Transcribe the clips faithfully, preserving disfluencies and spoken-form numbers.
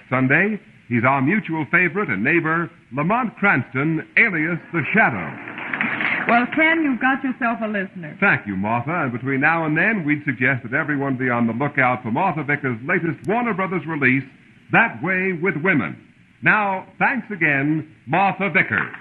Sunday, he's our mutual favorite and neighbor, Lamont Cranston, alias The Shadow. Well, Ken, you've got yourself a listener. Thank you, Martha. And between now and then, we'd suggest that everyone be on the lookout for Martha Vickers' latest Warner Brothers release, That Way with Women. Now, thanks again, Martha Vickers.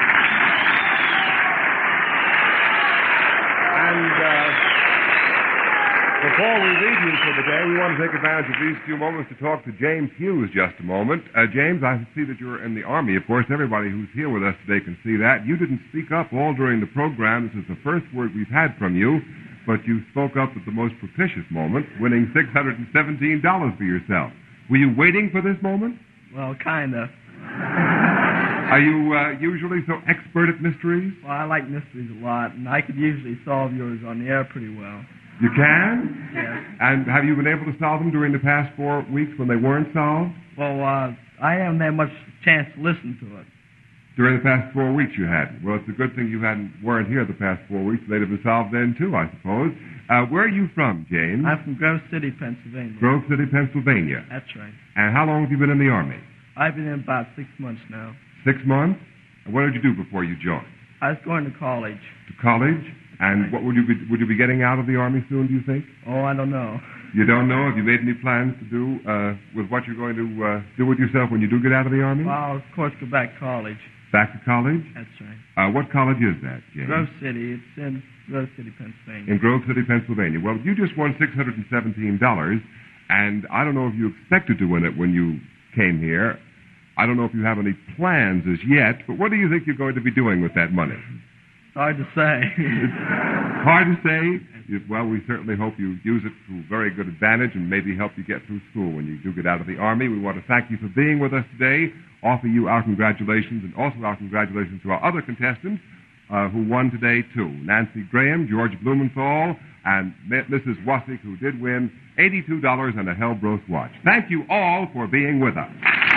And uh, before we leave you for the day, we want to take advantage of these few moments to talk to James Hughes just a moment. Uh, James, I see that you're in the Army. Of course, everybody who's here with us today can see that. You didn't speak up all during the program. This is the first word we've had from you, but you spoke up at the most propitious moment, winning six hundred seventeen dollars for yourself. Were you waiting for this moment? Well, kind of. Are you uh, usually so expert at mysteries? Well, I like mysteries a lot, and I could usually solve yours on the air pretty well. You can? Yes. And have you been able to solve them during the past four weeks when they weren't solved? Well, uh, I haven't had much chance to listen to it. During the past four weeks you hadn't. Well, it's a good thing you hadn't weren't here the past four weeks. They'd have been solved then, too, I suppose. Uh, where are you from, James? I'm from Grove City, Pennsylvania. Grove City, Pennsylvania. That's right. And how long have you been in the Army? I've been in about six months now. Six months? And what did you do before you joined? I was going to college. To college? And what would you be would you be getting out of the Army soon, do you think? Oh, I don't know. You don't know? Have you made any plans to do uh, with what you're going to uh, do with yourself when you do get out of the Army? Well, I'll, of course, go back to college. Back to college? That's right. Uh, what college is that, James? Grove City. It's in Grove City, Pennsylvania. In Grove City, Pennsylvania. Well, you just won six hundred seventeen dollars, and I don't know if you expected to win it when you came here. I don't know if you have any plans as yet, but what do you think you're going to be doing with that money? Hard to say. It's hard to say. Well, we certainly hope you use it to very good advantage and maybe help you get through school when you do get out of the Army. We want to thank you for being with us today, offer you our congratulations, and also our congratulations to our other contestants uh, who won today, too. Nancy Graham, George Blumenthal, and Missus Wassick, who did win eighty-two dollars and a Hellbroth watch. Thank you all for being with us.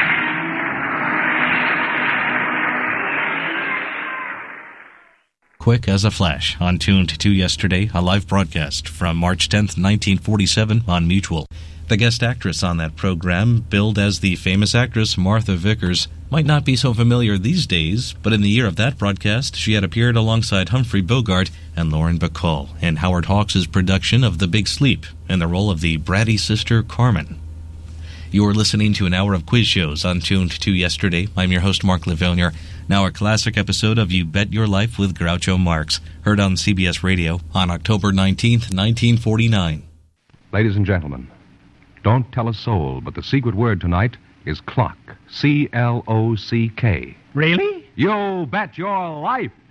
Quick as a flash on Tuned to Yesterday, a live broadcast from March tenth, nineteen forty-seven on Mutual. The guest actress on that program, billed as the famous actress Martha Vickers, might not be so familiar these days, but in the year of that broadcast, she had appeared alongside Humphrey Bogart and Lauren Bacall in Howard Hawks' production of The Big Sleep in the role of the bratty sister Carmen. You're listening to an hour of quiz shows on Tuned to Yesterday. I'm your host, Mark Lavillier. Now a classic episode of You Bet Your Life with Groucho Marx, heard on C B S Radio on October nineteenth, nineteen forty-nine. Ladies and gentlemen, don't tell a soul, but the secret word tonight is clock. C L O C K. Really? You bet your life.